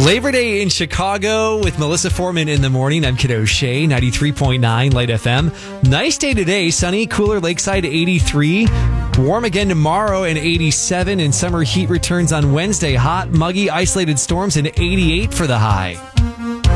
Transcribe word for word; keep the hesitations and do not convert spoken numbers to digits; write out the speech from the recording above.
Labor Day in Chicago with Melissa Foreman in the morning. I'm Kid O'Shea, ninety-three point nine Light F M. Nice day today. Sunny, cooler lakeside eighty-three. Warm again tomorrow and eighty-seven. And summer heat returns on Wednesday. Hot, muggy, isolated storms and eighty-eight for the high.